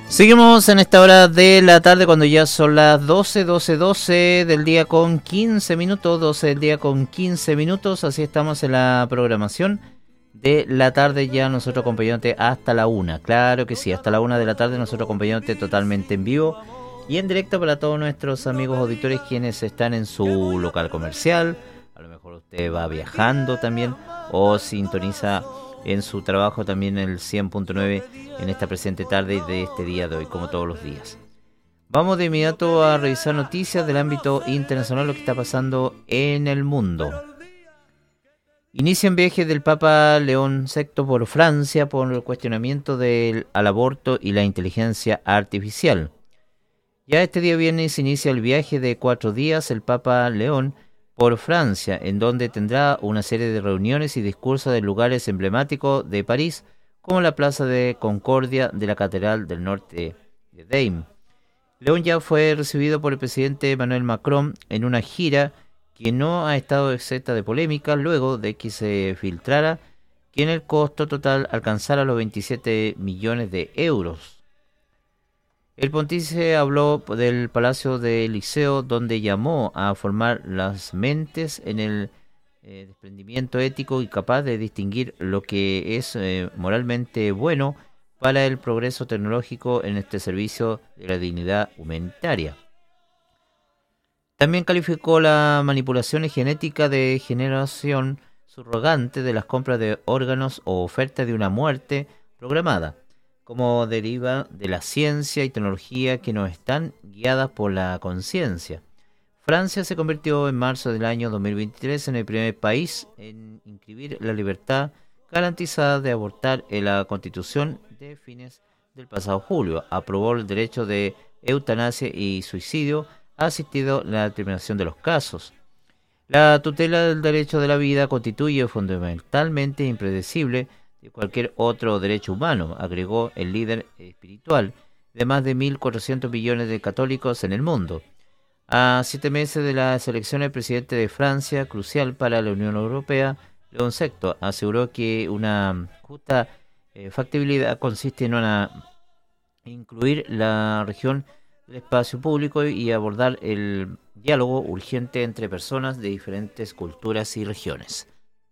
Seguimos en esta hora de la tarde cuando ya son las 12 del día con 15 minutos, 12 del día con 15 minutos, así estamos en la programación de la tarde ya nosotros acompañándote hasta la 1, claro que sí, hasta la 1 de la tarde nosotros acompañándote totalmente en vivo y en directo para todos nuestros amigos auditores quienes están en su local comercial, a lo mejor usted va viajando también o sintoniza en su trabajo también el 100.9 en esta presente tarde de este día de hoy, como todos los días. Vamos de inmediato a revisar noticias del ámbito internacional, lo que está pasando en el mundo. Inician viaje del Papa León VI por Francia por el cuestionamiento al aborto y la inteligencia artificial. Ya este día viernes inicia el viaje de 4 días el Papa León por Francia, en donde tendrá una serie de reuniones y discursos en lugares emblemáticos de París, como la Plaza de Concordia de la Catedral del Norte de Dame. León ya fue recibido por el presidente Emmanuel Macron en una gira que no ha estado exenta de polémica luego de que se filtrara que en el costo total alcanzara los 27 millones de euros. El pontífice habló del Palacio de Eliseo, donde llamó a formar las mentes en el desprendimiento ético y capaz de distinguir lo que es moralmente bueno para el progreso tecnológico en este servicio de la dignidad humanitaria. También calificó la manipulación genética de generación subrogante de las compras de órganos o oferta de una muerte programada, como deriva de la ciencia y tecnología que no están guiadas por la conciencia. Francia se convirtió en marzo del año 2023 en el primer país en inscribir la libertad garantizada de abortar en la Constitución de fines del pasado julio. Aprobó el derecho de eutanasia y suicidio asistido en la determinación de los casos. La tutela del derecho de la vida constituye fundamentalmente impredecible de cualquier otro derecho humano, agregó el líder espiritual de más de 1.400 millones de católicos en el mundo. A 7 meses de las elecciones, el presidente de Francia, crucial para la Unión Europea, León VI, aseguró que una justa factibilidad consiste en incluir la región del espacio público y abordar el diálogo urgente entre personas de diferentes culturas y regiones.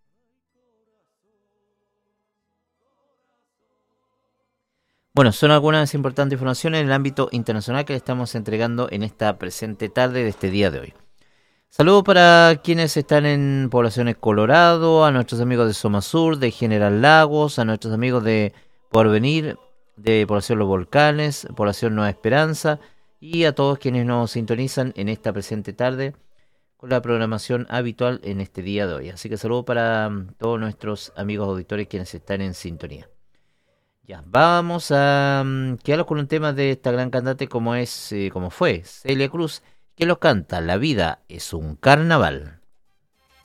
Bueno, son algunas importantes informaciones en el ámbito internacional que le estamos entregando en esta presente tarde de este día de hoy. Saludos para quienes están en poblaciones Colorado, a nuestros amigos de Somasur, de General Lagos, a nuestros amigos de Porvenir, de población Los Volcanes, población Nueva Esperanza y a todos quienes nos sintonizan en esta presente tarde con la programación habitual en este día de hoy. Así que saludos para todos nuestros amigos auditores quienes están en sintonía. Ya, vamos a quedarnos con un tema de esta gran cantante como fue Celia Cruz, que lo canta La vida es un carnaval.